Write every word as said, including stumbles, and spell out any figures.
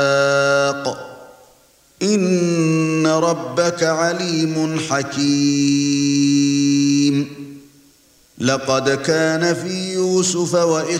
إِنَّ رَبَّكَ عَلِيمٌ حَكِيمٌ لَقَدْ كَانَ فِي يُوسُفَ وَإِخْوَتِهِ